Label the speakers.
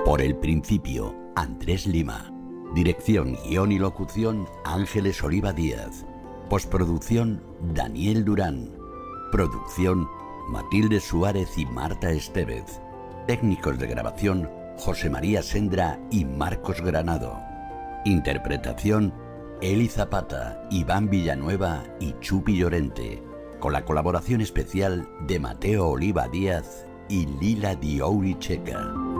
Speaker 1: Por el principio, Andrés Lima. Dirección, guión y locución, Ángeles Oliva Díaz. Postproducción, Daniel Durán. Producción, Matilde Suárez y Marta Estevez. Técnicos de grabación, José María Sendra y Marcos Granado. Interpretación, Eli Zapata, Iván Villanueva y Chupi Llorente, con la colaboración especial de Mateo Oliva Díaz y Lila Diouri Checa.